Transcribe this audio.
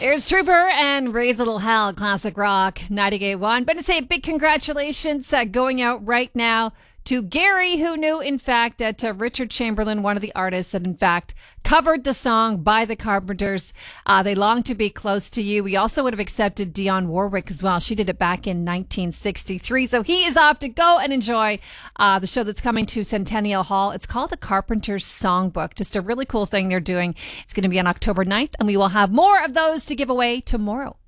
Here's Trooper and Raise a Little Hell, classic rock, 98.1. But to say a big congratulations going out right now to Gary, who knew, in fact, that Richard Chamberlain, one of the artists that, in fact, covered the song by the Carpenters. They Long to Be Close to You. We also would have accepted Dionne Warwick as well. She did it back in 1963. So he is off to go and enjoy the show that's coming to Centennial Hall. It's called the Carpenters Songbook. Just a really cool thing they're doing. It's going to be on October 9th, and we will have more of those to give away tomorrow.